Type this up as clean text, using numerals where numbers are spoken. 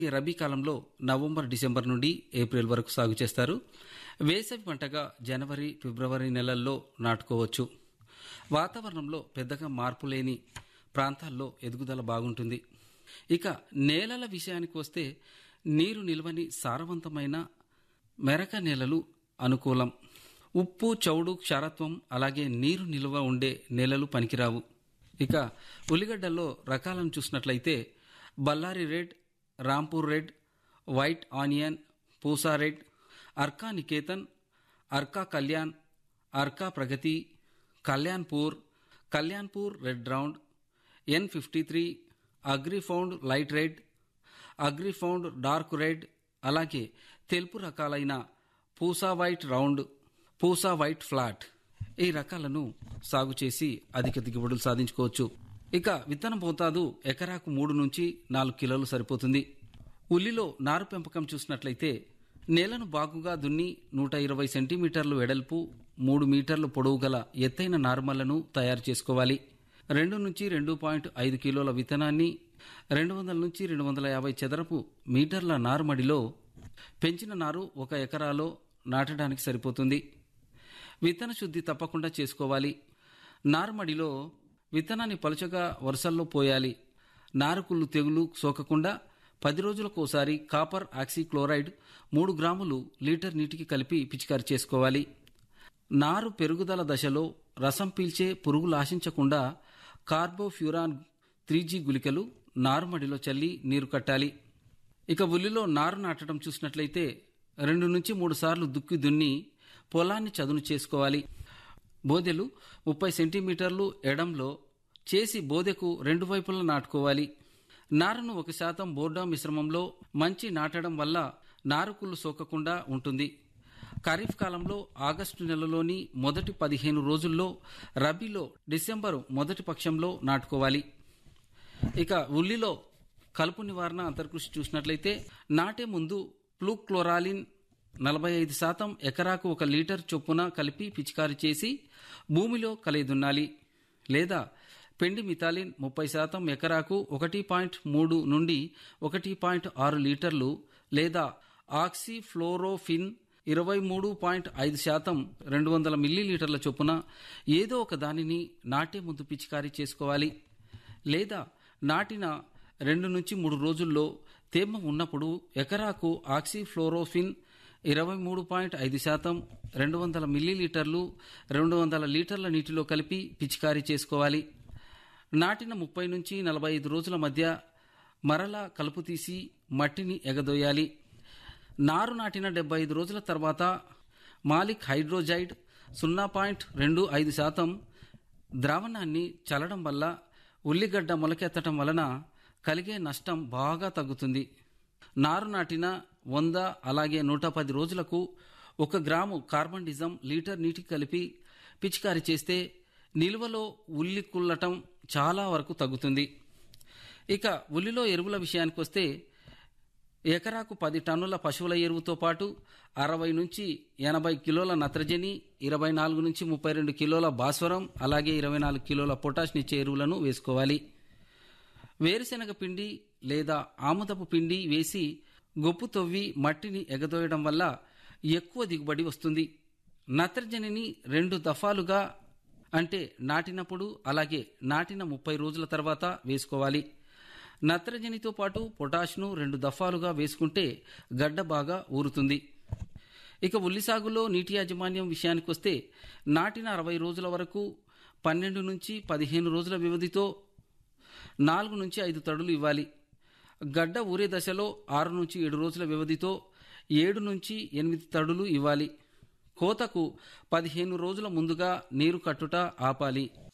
ఈ రబీ కాలంలో November, December నుండి ఏప్రిల్ వరకు సాగు చేస్తారు. వేసవి పంటగా జనవరి, ఫిబ్రవరి నెలల్లో నాటుకోవచ్చు. వాతావరణంలో పెద్దగా మార్పు లేని ప్రాంతాల్లో ఎదుగుదల బాగుంటుంది. ఇక నేలల విషయానికి వస్తే నీరు నిల్వని సారవంతమైన మెరక నేలలు అనుకూలం. ఉప్పు, చౌడు, క్షారత్వం అలాగే నీరు నిల్వ ఉండే నేలలు పనికిరావు. ఇక ఉల్లిగడ్డల్లో రకాలను చూసినట్లయితే Ballari red, Rampur red, white onion, Pusa red, Arka Niketan, Arka Kalyan, Arka ప్రగతి, Kalyanpur red round, N53, అగ్రిఫౌండ్ light red, అగ్రిఫౌండ్ dark red, అలాగే తెలుపు రకాలైన Pusa white round, Pusa white flat ఈ రకాలను సాగు చేసి అధిక దిగుబడులు సాధించుకోవచ్చు. ఇక విత్తనం మోతాదు ఎకరాకు 3 నుంచి 4 కిలోలు సరిపోతుంది. ఉల్లిలో నారు పెంపకం చూసినట్లయితే నేలను బాగుగా దున్ని 120 సెంటీమీటర్లు వెడల్పు, 3 మీటర్లు పొడవు గల ఎత్తైన నారుమళ్లను తయారు చేసుకోవాలి. 2 నుంచి 2.5 కిలోల విత్తనాన్ని 200 నుంచి 250 చదరపు మీటర్ల నారుమడిలో పెంచిన నారు 1 ఎకరాలో నాటడానికి సరిపోతుంది. విత్తన శుద్ధి తప్పకుండా చేసుకోవాలి. నారుమడిలో విత్తనాన్ని పలుచగా వరుసల్లో పోయాలి. నారుకుళ్ళు తెగులు సోకకుండా 10 రోజులకోసారి కాపర్ ఆక్సీక్లోరైడ్ 3 గ్రాములు లీటర్ నీటికి కలిపి పిచికారి చేసుకోవాలి. నారు పెరుగుదల దశలో రసం పీల్చే పురుగులు ఆశించకుండా కార్బోఫ్యూరాన్ 3G గుళికలు నారుమడిలో చల్లి నీరు కట్టాలి. ఇక ఉల్లిలో నారు నాటడం చూసినట్లయితే 2 నుంచి 3 సార్లు దుక్కి దున్ని పొలాన్ని చదును చేసుకోవాలి. బోదెలు 30 సెంటీమీటర్లు ఎడంలో చేసి బోదెకు 2 వైపులా నాటుకోవాలి. నారును 1% బోర్డా మిశ్రమంలో మంచి నాటడం వల్ల నారుకుళ్ళు సోకకుండా ఉంటుంది. ఖరీఫ్ కాలంలో ఆగస్టు నెలలోని మొదటి 15 రోజుల్లో, రబీలో డిసెంబరు మొదటి పక్షంలో నాటుకోవాలి. ఇక ఉల్లిలో కలుపు నివారణ అంతర్కృషి చూసినట్లయితే నాటే ముందు ప్లూక్లోరాలిన్ 45% ఎకరాకు 1 లీటర్ చొప్పున కలిపి పిచికారి చేసి భూమిలో కలయిదున్నాలి. లేదా పెండి మిథాలిన్ 30% ఎకరాకు 1.3 నుండి 1.6 లీటర్లు లేదా ఆక్సిఫ్లోరోఫిన్ 23.5% 200 మిల్లీలీటర్ల చొప్పున ఏదో ఒక దానిని నాటే ముందు పిచికారీ చేసుకోవాలి. లేదా నాటిన 2 నుంచి 3 రోజుల్లో తేమ ఉన్నప్పుడు ఎకరాకు ఆక్సిఫ్లోరోఫిన్ 23.5% 200 మిల్లీలీటర్లు 200 లీటర్ల నీటిలో కలిపి పిచికారీ చేసుకోవాలి. నాటిన 30 నుంచి 45 రోజుల మధ్య మరలా కలుపు తీసి మట్టిని ఎగదోయాలి. నారు నాటిన 75 రోజుల తర్వాత మాలిక్ హైడ్రోజైడ్ 0.25% ద్రావణాన్ని చల్లడం వల్ల ఉల్లిగడ్డ మొలకెత్తడం వలన కలిగే నష్టం బాగా తగ్గుతుంది. నారు నాటిన 100 అలాగే 110 రోజులకు 1 గ్రాము కార్బండిజం లీటర్ నీటికి కలిపి పిచికారీ చేస్తే నిల్వలో ఉల్లి కుల్లటం చాలా వరకు తగ్గుతుంది. ఇక ఉల్లిలో ఎరువుల విషయానికి వస్తే ఎకరాకు 10 టన్నుల పశువుల ఎరువుతో పాటు 60 నుంచి 80 కిలోల నత్రజని, 24 నుంచి 32 కిలోల భాస్వరం అలాగే 24 కిలోల పొటాష్నిచ్చే ఎరువులను వేసుకోవాలి. వేరుశెనగ పిండి లేదా ఆముదపు పిండి వేసి గొప్పు తవ్వి మట్టిని ఎగదోయడం వల్ల ఎక్కువ దిగుబడి వస్తుంది. నత్రజనిని 2 దఫాలుగా అంటే నాటినప్పుడు అలాగే నాటిన 30 రోజుల తర్వాత వేసుకోవాలి. నత్రజనితో పాటు పొటాష్ను 2 దఫాలుగా వేసుకుంటే గడ్డ బాగా ఊరుతుంది. ఇక ఉల్లి సాగులో నీటి యాజమాన్యం విషయానికి వస్తే నాటిన 60 రోజుల వరకు 12 నుంచి 15 రోజుల వ్యవధితో 4 నుంచి 5 తడులు ఇవ్వాలి. గడ్డ ఊరే దశలో 6 నుంచి 7 రోజుల వ్యవధితో 7 నుంచి 8 తడులు ఇవ్వాలి. కోతకు 15 రోజుల ముందుగా నీరు కట్టుట ఆపాలి.